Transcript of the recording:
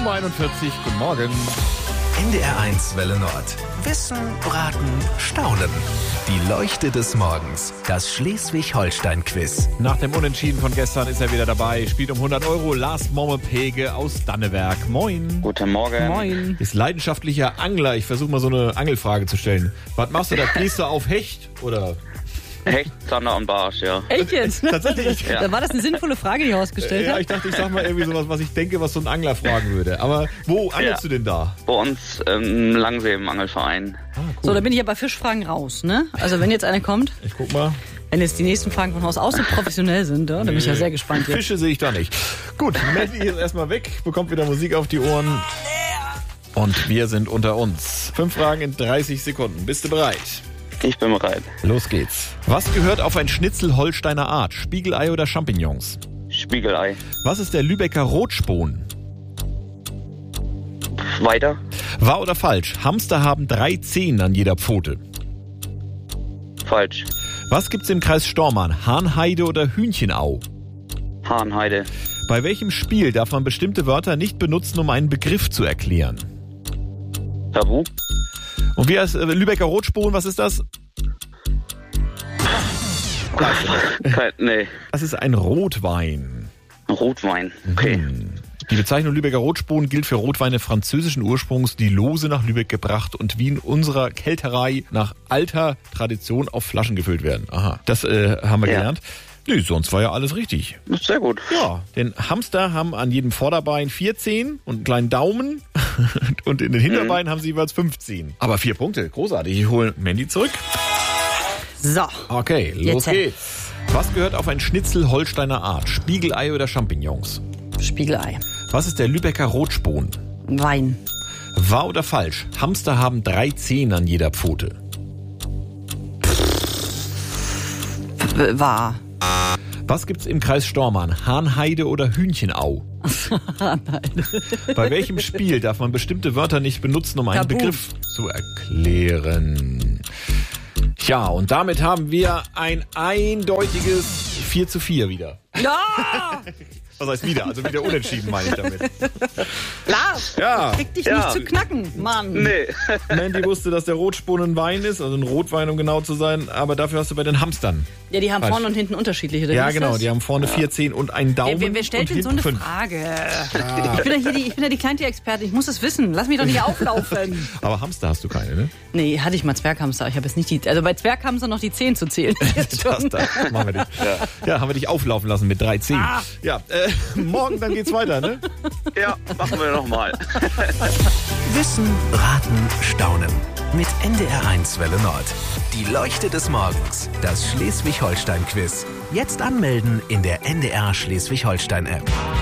7.41 Uhr, guten Morgen. NDR1 Welle Nord. Wissen, Raten, Staunen. Die Leuchte des Morgens. Das Schleswig-Holstein-Quiz. Nach dem Unentschieden von gestern ist er wieder dabei. Spielt um 100 Euro. Lars Momme-Pege aus Dannewerk. Moin. Guten Morgen. Moin. Ist leidenschaftlicher Angler. Ich versuche mal so eine Angelfrage zu stellen. Was machst du da? Gehst du auf Hecht oder? Hecht, Zander und Barsch, ja. Echt jetzt? Tatsächlich. Ja. Da war das eine sinnvolle Frage, die ich ausgestellt Ja, habe. ich dachte, ich sag mal irgendwie sowas, was ich denke, was so ein Angler fragen würde. Aber wo angelst du denn da? Bei uns im Langsee im Angelverein. So, da bin ich ja bei Fischfragen raus, ne? Also wenn jetzt eine kommt, Ich guck mal. wenn jetzt die nächsten Fragen von Haus aus so professionell sind, ja, dann bin ich ja sehr gespannt jetzt. Fische sehe ich da nicht. Gut, Mandy ist erstmal weg, bekommt wieder Musik auf die Ohren. Und wir sind unter uns. 5 Fragen in 30 Sekunden. Bist du bereit? Ich bin bereit. Los geht's. Was gehört auf ein Schnitzel Holsteiner Art? Spiegelei oder Champignons? Spiegelei. Was ist der Lübecker Rotspon? Weiter. Wahr oder falsch? Hamster haben 3 Zehen an jeder Pfote. Falsch. Was gibt's im Kreis Stormarn? Hahnheide oder Hühnchenau? Hahnheide. Bei welchem Spiel darf man bestimmte Wörter nicht benutzen, um einen Begriff zu erklären? Tabu. Und wie heißt Lübecker Rotspon? Was ist das? Nee. Das ist ein Rotwein. Rotwein. Okay. Die Bezeichnung Lübecker Rotspon gilt für Rotweine französischen Ursprungs, die lose nach Lübeck gebracht und wie in unserer Kelterei nach alter Tradition auf Flaschen gefüllt werden. Aha, das haben wir gelernt. Nö, sonst war ja alles richtig. Sehr gut. Ja, denn Hamster haben an jedem Vorderbein 4 Zehen und einen kleinen Daumen und in den Hinterbeinen haben sie jeweils 5 Zehen. Aber 4 Punkte, großartig. Ich hole Mandy zurück. So, Okay, los Jetzt. geht's. Was gehört auf ein Schnitzel Holsteiner Art? Spiegelei oder Champignons? Spiegelei. Was ist der Lübecker Rotspon? Wein. Wahr oder falsch? Hamster haben 3 Zehen an jeder Pfote. Wahr. Was gibt's im Kreis Stormarn? Hahnheide oder Hühnchenau? Bei welchem Spiel darf man bestimmte Wörter nicht benutzen, um einen Tabu. Begriff zu erklären? Tja, und damit haben wir ein eindeutiges 4:4 wieder. Ja! Was heißt wieder? Also wieder unentschieden, meine ich damit. Lars! Ja, Krieg dich Ja. nicht zu knacken, Mann. Nee. Mandy wusste, dass der Rotspon ein Wein ist, also ein Rotwein, um genau zu sein, aber dafür hast du bei den Hamstern. Ja, die haben Falsch. vorne und hinten unterschiedliche. Ja, Weißt du genau, das? die haben vorne 4 Zehen und einen Daumen. Wer stellt und denn so eine hinten 5. Frage? Ich bin ja die Kleintierexpertin, ich muss das wissen. Lass mich doch nicht auflaufen. Aber Hamster hast du keine, ne? Nee, hatte ich mal Zwerghamster. Ich habe jetzt nicht die. Also bei Zwerghamster noch die 10 zu zählen. Jetzt schon. Da machen wir dich. Ja, haben wir dich auflaufen lassen mit 3 Zehen. Ah. Ja, morgen dann geht's weiter, ne? Ja, machen wir nochmal. Wissen, Raten, Staunen. Mit NDR1 Welle Nord. Die Leuchte des Morgens. Das Schleswig-Holstein-Quiz. Jetzt anmelden in der NDR Schleswig-Holstein-App.